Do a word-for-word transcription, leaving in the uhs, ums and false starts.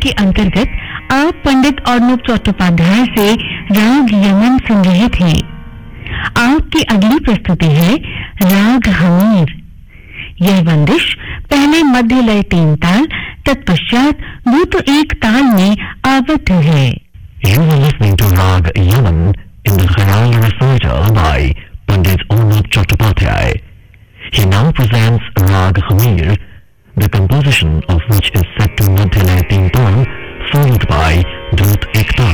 के अंतर्गत आप पंडित अर्नब चट्टोपाध्याय से राग यमन सुन रहे थे। आपकी अगली प्रस्तुति है राग हमीर। यह बंदिश पहले मध्य लय तीन ताल, तत्पश्चात द्रुत एक ताल में आबद्ध है। You are listening to Rag Yaman in the Khayal recital by Pandit Arnab Chattopadhyay. He now presents Rag Hamir, the composition of which is set to Madhya Lay Teen Tal, followed by Drut Ek Tal.